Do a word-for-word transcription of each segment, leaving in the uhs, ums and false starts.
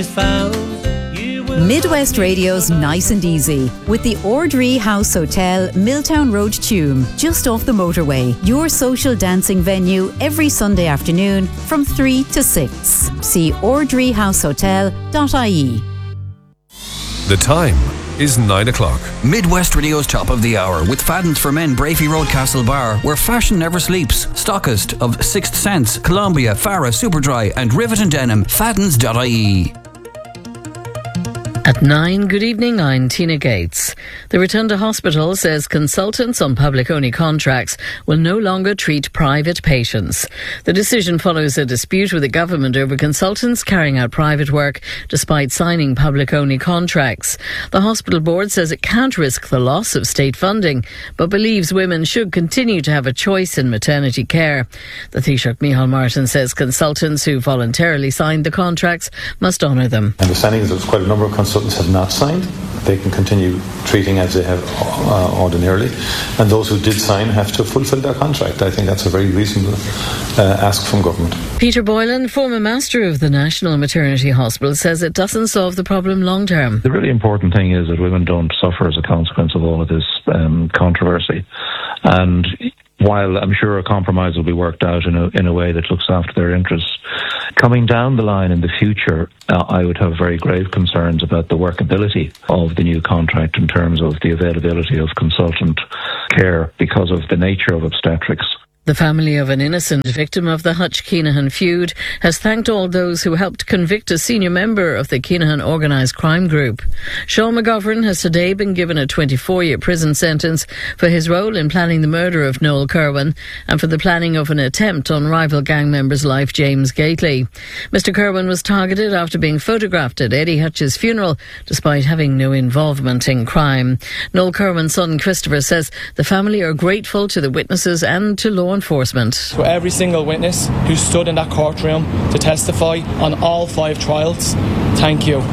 Midwest Radio's Nice and Easy with the Ordree House Hotel, Milltown Road, Tuam, just off the motorway. Your social dancing venue every Sunday afternoon from three to six. See ordree house hotel dot I E. The time is nine o'clock. Midwest Radio's Top of the Hour with Fadden's for Men, Brafey Road, Castlebar, where fashion never sleeps. Stockist of Sixth Sense, Columbia, Farah, Superdry and Rivet and Denim. Faddens dot I E. At nine, good evening, I'm Tina Gates. The Rotunda Hospital says consultants on public-only contracts will no longer treat private patients. The decision follows a dispute with the government over consultants carrying out private work despite signing public-only contracts. The hospital board says it can't risk the loss of state funding, but believes women should continue to have a choice in maternity care. The Taoiseach Micheál Martin says consultants who voluntarily signed the contracts must honour them. Understanding that there's quite a number of consultants have not signed. They can continue treating as they have uh, ordinarily, and those who did sign have to fulfil their contract. I think that's a very reasonable uh, ask from government. Peter Boylan, former master of the National Maternity Hospital, says it doesn't solve the problem long term. The really important thing is that women don't suffer as a consequence of all of this um, controversy, and while I'm sure a compromise will be worked out in a, in a way that looks after their interests, coming down the line in the future, uh, I would have very grave concerns about the workability of the new contract in terms of the availability of consultant care because of the nature of obstetrics. The family of an innocent victim of the Hutch Keenahan feud has thanked all those who helped convict a senior member of the Keenahan organised crime group. Sean McGovern has today been given a twenty-four-year prison sentence for his role in planning the murder of Noel Kerwin and for the planning of an attempt on rival gang member's life, James Gately. Mister Kerwin was targeted after being photographed at Eddie Hutch's funeral, despite having no involvement in crime. Noel Kerwin's son Christopher says the family are grateful to the witnesses and to law enforcement. To every single witness who stood in that courtroom to testify on all five trials, thank you.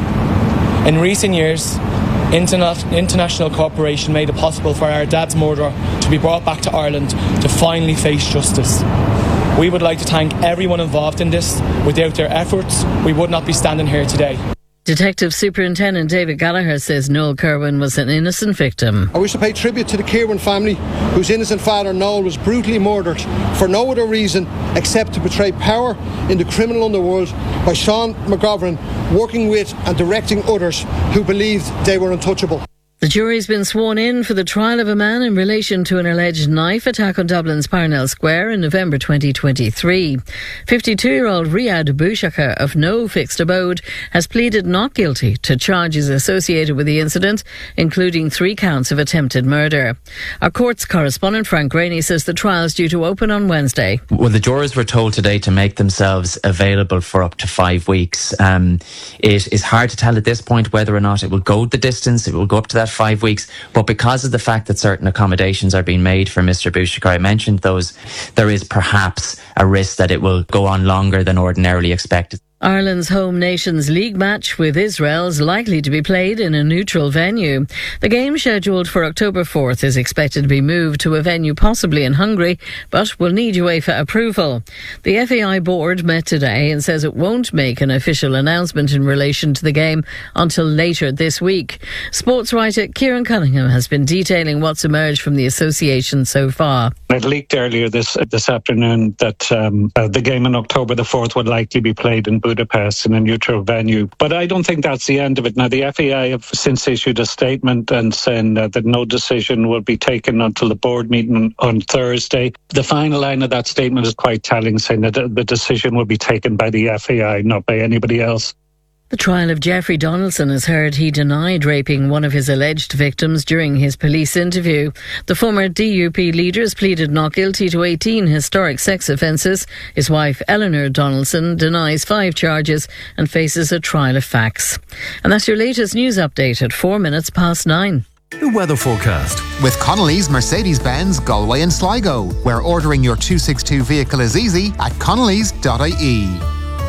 In recent years, interna- international cooperation made it possible for our dad's murderer to be brought back to Ireland to finally face justice. We would like to thank everyone involved in this. Without their efforts, we would not be standing here today. Detective Superintendent David Gallagher says Noel Kerwin was an innocent victim. I wish to pay tribute to the Kerwin family, whose innocent father Noel was brutally murdered for no other reason except to betray power in the criminal underworld by Sean McGovern, working with and directing others who believed they were untouchable. The jury's been sworn in for the trial of a man in relation to an alleged knife attack on Dublin's Parnell Square in November twenty twenty-three. fifty-two-year-old Riyad Bouchaka of no fixed abode has pleaded not guilty to charges associated with the incident, including three counts of attempted murder. Our courts correspondent Frank Graney says the trial is due to open on Wednesday. Well, the jurors were told today to make themselves available for up to five weeks. Um, it is hard to tell at this point whether or not it will go the distance, it will go up to that five weeks, but because of the fact that certain accommodations are being made for Mister Bouchaka, I mentioned those, there is perhaps a risk that it will go on longer than ordinarily expected. Ireland's home Nations League match with Israel is likely to be played in a neutral venue. The game, scheduled for October fourth, is expected to be moved to a venue possibly in Hungary, but will need UEFA approval. The F A I board met today and says it won't make an official announcement in relation to the game until later this week. Sports writer Kieran Cunningham has been detailing what's emerged from the association so far. It leaked earlier this this afternoon that um, uh, the game on October the fourth would likely be played in Budapest in a neutral venue. But I don't think that's the end of it. Now, the F A I have since issued a statement and saying uh, that no decision will be taken until the board meeting on Thursday. The final line of that statement is quite telling, saying that the decision will be taken by the F A I, not by anybody else. The trial of Jeffrey Donaldson has heard he denied raping one of his alleged victims during his police interview. The former D U P leader has pleaded not guilty to eighteen historic sex offences. His wife, Eleanor Donaldson, denies five charges and faces a trial of facts. And that's your latest news update at four minutes past nine. The weather forecast with Connolly's Mercedes-Benz Galway and Sligo, where ordering your two sixty-two vehicle is easy at connellys dot I E.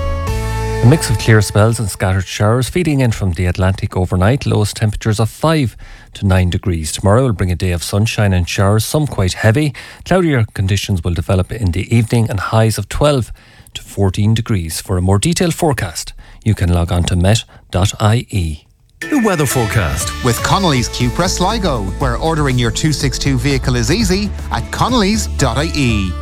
A mix of clear spells and scattered showers feeding in from the Atlantic overnight. Lowest temperatures of five to nine degrees. Tomorrow will bring a day of sunshine and showers, some quite heavy. Cloudier conditions will develop in the evening and highs of twelve to fourteen degrees. For a more detailed forecast, you can log on to met dot I E. The weather forecast with Connolly's Cupra Sligo, where ordering your two sixty-two vehicle is easy at connellys dot I E.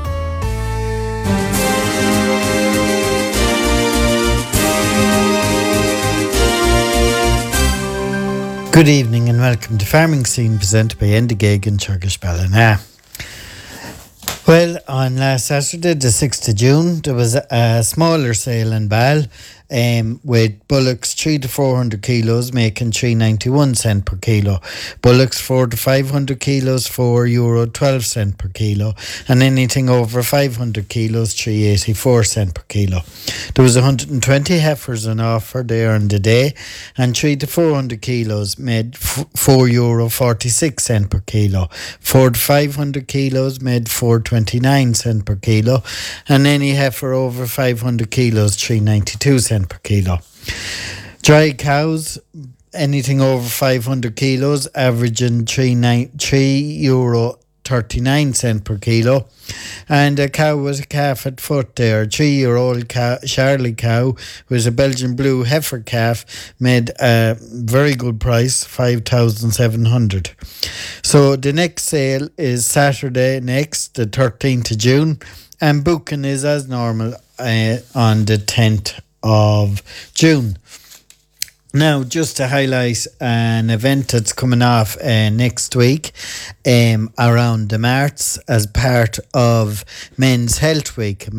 Good evening and welcome to Farming Scene, presented by Endegig and Turkish Ballina. Well, on last Saturday, the sixth of June, there was a smaller sale in Ball, um, with bullocks three to four hundred kilos making three ninety-one cent per kilo. Bullocks four to five hundred kilos, four euro twelve cent per kilo. And anything over five hundred kilos, three eighty-four cent per kilo. There was one hundred twenty heifers on offer there on the day, and three to four hundred kilos made four euro forty-six cent per kilo. four to five hundred kilos made four twenty-nine cent per kilo, and any heifer over five hundred kilos, three ninety-two cent per kilo. Dry cows, anything over five hundred kilos, averaging three euro thirty-nine cent per kilo. And a cow with a calf at foot there, a three-year-old cow, Charlie cow, was a Belgian blue heifer calf, made a very good price, five thousand seven hundred. So the next sale is Saturday next, the thirteenth of June, and booking is as normal uh, on the tenth of June. Now, just to highlight an event that's coming off uh, next week um, around the Marts as part of Men's Health Week.